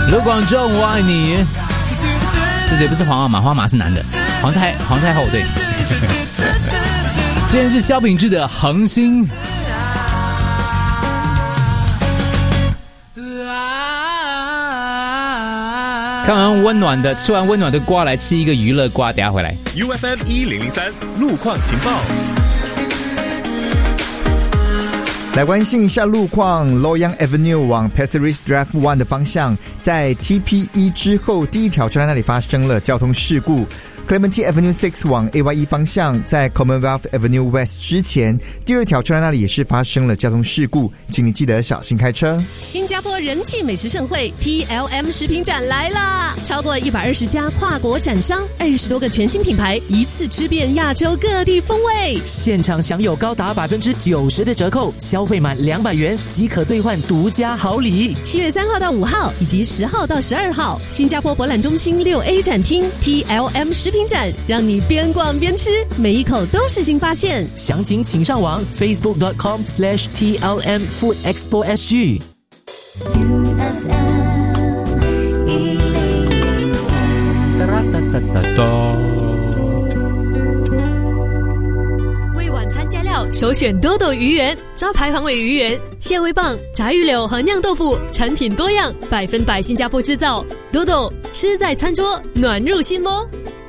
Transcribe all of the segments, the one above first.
卢广仲我爱你，对，不是黄马，黄马是男的，皇太后对。今天是萧秉治的恒星。看完温暖的，吃完温暖的瓜，来吃一个娱乐瓜，等下回来。 UFM 1003路况情报。 来关心一下路况 Loyang Avenue 往 Pasir Ris Drive 1的方向，在 TP1 之后第一条车站那里发生了交通事故。Clementi Avenue 6往 AYE 方向，在 Commonwealth Avenue West 之前，第二条车站那里也是发生了交通事故，请你记得小心开车。 新加坡人气美食盛会 TLM 食品展来啦！超过120家跨国展商，20多个全新品牌，一次吃遍亚洲各地风味。 现场享有高达90%的折扣，消费满200元即可兑换独家好礼。 7月3号到5号，以及10号到12号，新加坡博览中心6A 展厅 TLM 食品展，让你边逛边吃，每一口都是新发现。 详情请上网 facebook.com/TLM Food Expo SG。 为晚餐加料，首选多多鱼圆，招牌黄尾鱼圆、蟹味棒、炸鱼柳和酿豆腐，产品多样，100%新加坡制造。多多吃在餐桌，暖入心窝。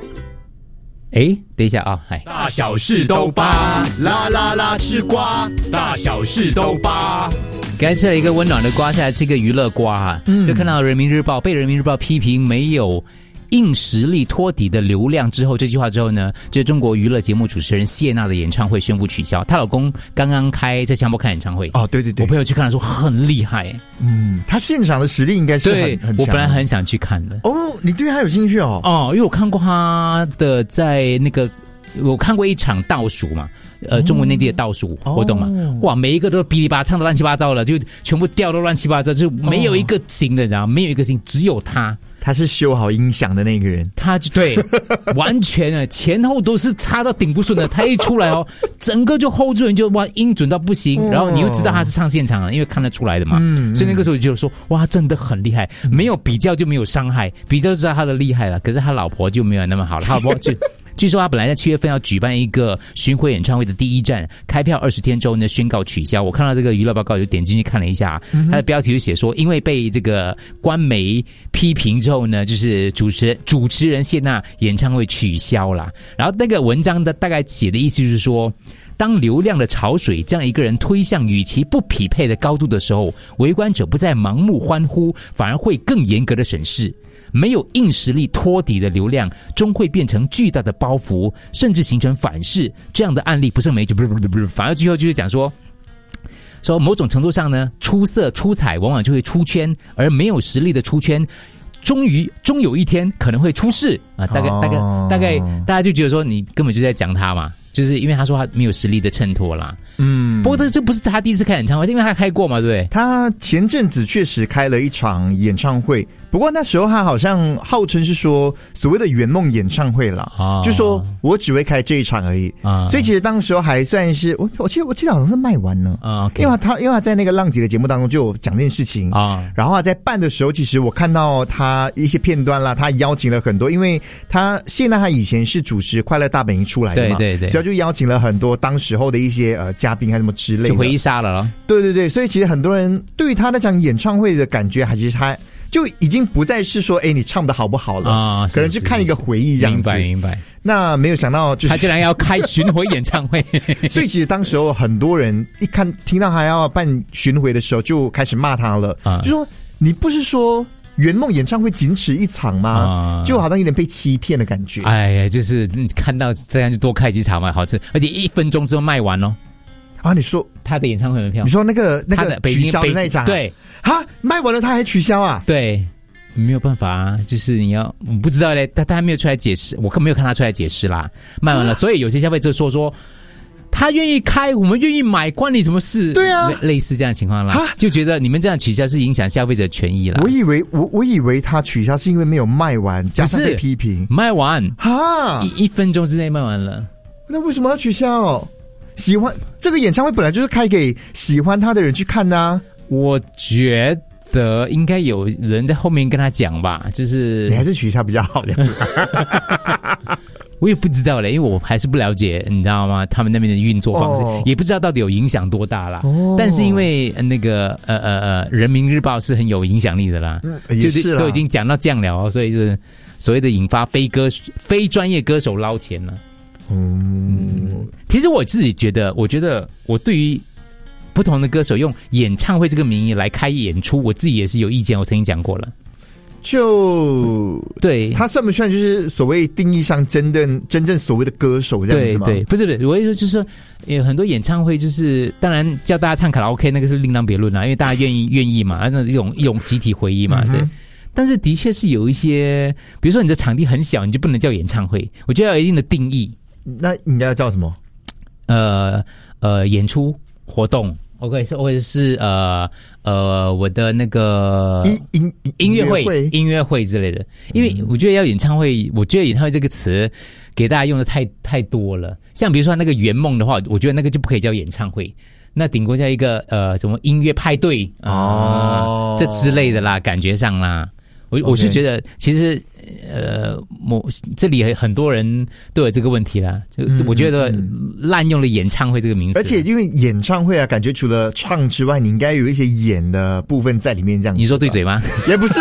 等一下啊， 大小事都扒，啦啦啦吃瓜，大小事都扒。 刚才吃了一个温暖的瓜，现在吃一个娱乐瓜就看到人民日报被人民日报批评没有硬实力托底的流量之后，这句话之后呢，就是中国娱乐节目主持人谢娜的演唱会宣布取消。她老公刚刚在强迫看演唱会哦，对， 我朋友去看了说很厉害， 他现场的实力应该是很强。 我本来很想去看的。 哦，你对他有兴趣哦？ 因为我看过他的在那个。我看过一场倒数嘛，中国内地的倒数活动嘛，哇，每一个都哔哩吧啦唱得乱七八糟了，就全部调都乱七八糟，就没有一个行的，然后没有一个行，只有他是修好音响的那个人， 他就对，完全前后都是插到顶不顺的，他一出来整个就 hold 住人，就哇音准到不行，然后你又知道他是唱现场了，因为看得出来的嘛，所以那个时候就说哇，真的很厉害，没有比较就没有伤害，比较就知道他的厉害了，可是他老婆就没有那么好了，他老婆就。据说他本来在7月份要举办一个巡回演唱会的第一站，开票20天之后呢宣告取消。我看到这个娱乐报告就点进去看了一下，他的标题就写说，因为被这个官媒批评之后呢，就是主持人谢娜演唱会取消了。然后那个文章的大概写的意思就是说，当流量的潮水将一个人推向与其不匹配的高度的时候，围观者不再盲目欢呼，反而会更严格的审视。没有硬实力托底的流量终会变成巨大的包袱，甚至形成反噬。这样的案例不胜枚举，反而最后就是讲说某种程度上呢，出色出彩往往就会出圈，而没有实力的出圈终有一天可能会出事啊！大概大家就觉得说你根本就在讲他嘛，就是因为他说他没有实力的衬托啦。不过这不是他第一次开演唱会，因为他开过嘛，对不对？ 他前阵子确实开了一场演唱会，不过那时候他好像号称是说所谓的圆梦演唱会啦，就说我只会开这一场而已，所以其实当时候还算是我记得好像是卖完了因为他在那个浪姐的节目当中就有讲这件事情然后在办的时候，其实我看到他一些片段啦，他邀请了很多，因为谢娜他以前是主持快乐大本营出来的嘛，对，所以就邀请了很多当时候的一些嘉宾还是什么之类的， 就回忆杀了咯。 对，所以其实很多人对于他那场演唱会的感觉，还是他就已经不再是说你唱的好不好了可能就看一个回忆这样子。 明白。那没有想到就是他竟然要开巡回演唱会所以其实当时候很多人听到他要办巡回的时候就开始骂他了就说你不是说圆梦演唱会仅此一场吗就好像有点被欺骗的感觉。 哎呀，就是你看到这样就多开几场嘛，好吃，而且1分钟之后卖完咯。 你说他的演唱会门票， 你说那个取消的那一场， 对， 卖完了他还取消啊？ 对，没有办法啊，就是我不知道嘞，他还没有出来解释，我没有看他出来解释啦。卖完了，所以有些消费者说他愿意开，我们愿意买，关你什么事？对啊，类似这样的情况啦，就觉得你们这样取消是影响消费者权益啦。 我以为他取消是因为没有卖完，加上被批评。 卖完1分钟之内卖完了， 那为什么要取消？喜欢这个演唱会本来就是开给喜欢他的人去看的我觉得应该有人在后面跟他讲吧，就是你还是取一下比较好的。 我也不知道嘞，因为我还是不了解，你知道吗？他们那边的运作方式，也不知道到底有影响多大啦。但是因为那个人民日报是很有影响力的啦，就是都已经讲到这样了，所以就是所谓的引发非专业歌手捞钱了。其实我自己觉得，我觉得我对于不同的歌手用演唱会这个名义来开演出，我自己也是有意见，我曾经讲过了。 就对， 他算不算就是所谓定义上真正所谓的歌手这样子吗？ 对，不是，我会说就是说，有很多演唱会就是当然叫大家唱卡拉 OK 那个是另当别论啦，因为大家愿意嘛，那一种集体回忆嘛，对。但是的确是有一些，比如说你的场地很小，你就不能叫演唱会，我觉得要有一定的定义。 那应该要叫什么？ 演出活动。OK， 或者是我的那个音乐会之类的，因为我觉得要演唱会，我觉得演唱会这个词给大家用的太多了。像比如说那个圆梦的话，我觉得那个就不可以叫演唱会，那顶多叫一个什么音乐派对这之类的啦，感觉上啦。我是觉得，其实这里很多人都有这个问题啦。就我觉得滥用了演唱会这个名字， 而且因为演唱会啊，感觉除了唱之外，你应该有一些演的部分在里面，这样子。 你说对嘴吗？ 也不是，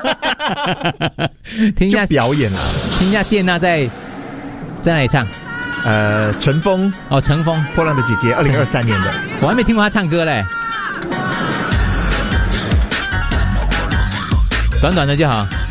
听一下表演啦， 听一下谢娜在哪里唱？ 陈峰陈峰， 破浪的姐姐，2023年的， 我还没听过她唱歌嘞。短短的就好。